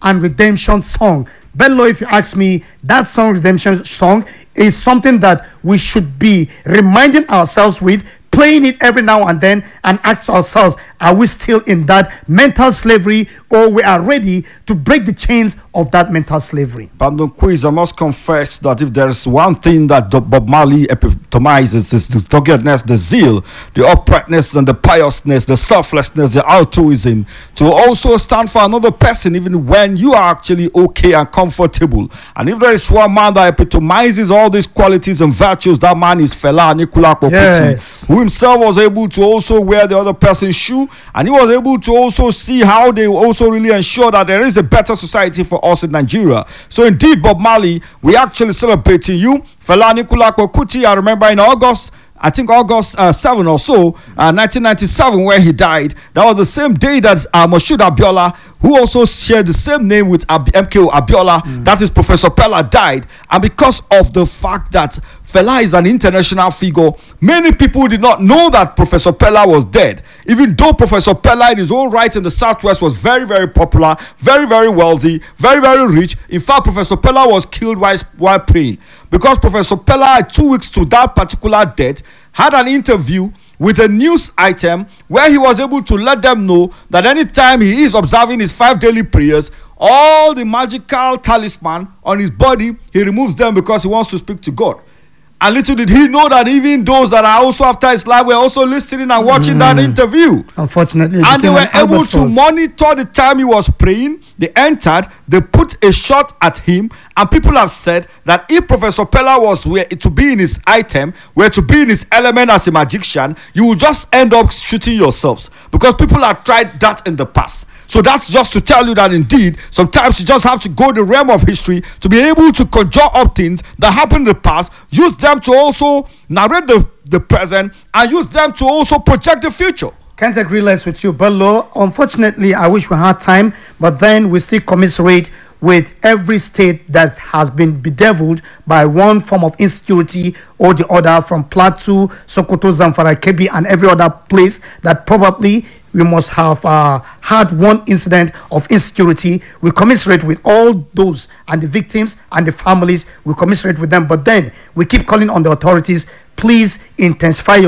and redemption song. Bello, if you ask me, that song, redemption song, is something that we should be reminding ourselves with, playing it every now and then, and ask ourselves, are we still in that mental slavery, or we are ready to break the chains of that mental slavery? Pardon quiz, I must confess that if there is one thing that Bob Marley epitomizes, is the doggedness, the zeal, the uprightness and the piousness, the selflessness, the altruism, to also stand for another person even when you are actually okay and comfortable. And if there is one man that epitomizes all these qualities and virtues, that man is Fela Anikulapo Kuti, who himself was able to also wear the other person's shoe, and he was able to also see how they also really ensure that there is a better society for us in Nigeria. So indeed, Bob Marley, we actually celebrating you. Fela Anikulapo Kuti, I remember in August 7 or so, 1997, where he died. That was the same day that Moshood Abiola, who also shared the same name with MKO Abiola, that is Professor Pella, died. And because of the fact that Fela is an international figure, many people did not know that Professor Pella was dead. Even though Professor Pella in his own right in the Southwest was very, very popular, very, very wealthy, very, very rich. In fact, Professor Pella was killed while praying. Because Professor Pella, 2 weeks to that particular death, had an interview with a news item where he was able to let them know that anytime he is observing his 5 daily prayers, all the magical talisman on his body, he removes them because he wants to speak to God. And little did he know that even those that are also after his life were also listening and watching that interview. Unfortunately, and they were able to monitor the time he was praying. They entered, they put a shot at him, and people have said that if Professor Pella were to be in his item, were to be in his element as a magician, you will just end up shooting yourselves, because people have tried that in the past. So that's just to tell you that indeed, sometimes you just have to go the realm of history to be able to conjure up things that happened in the past, use them to also narrate the present, and use them to also project the future. Can't agree less with you, Bello. Unfortunately, I wish we had time, but then we still commiserate with every state that has been bedeviled by one form of insecurity or the other, from Plateau, Sokoto, Zamfara, Kebbi, and every other place that probably we must have had one incident of insecurity. We commiserate with all those and the victims and the families. We commiserate with them, but then we keep calling on the authorities, please intensify your